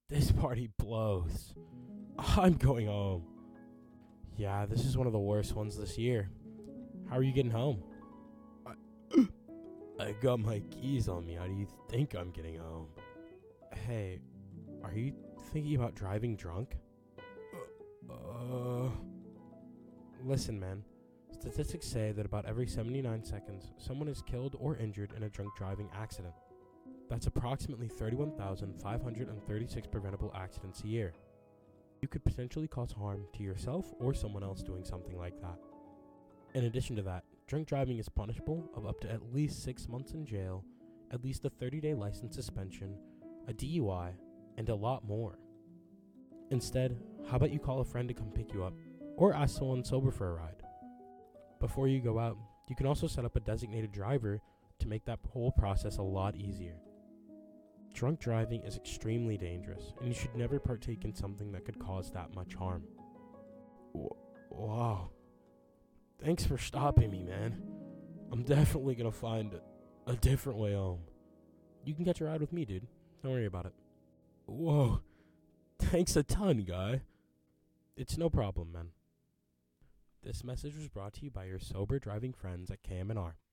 This party blows. I'm going home. Yeah, this is one of the worst ones this year. How are you getting home? I got my keys on me. How do you think I'm getting home? Hey, are you thinking about driving drunk? Listen, man. Statistics say that about every 79 seconds, someone is killed or injured in a drunk driving accident. That's approximately 31,536 preventable accidents a year. You could potentially cause harm to yourself or someone else doing something like that. In addition to that, drunk driving is punishable of up to at least 6 months in jail, at least a 30-day license suspension, a DUI, and a lot more. Instead, how about you call a friend to come pick you up, or ask someone sober for a ride? Before you go out, you can also set up a designated driver to make that whole process a lot easier. Drunk driving is extremely dangerous, and you should never partake in something that could cause that much harm. Wow. Thanks for stopping me, man. I'm definitely gonna find a different way home. You can catch a ride with me, dude. Don't worry about it. Whoa. Thanks a ton, guy. It's no problem, man. This message was brought to you by your sober driving friends at KM&R.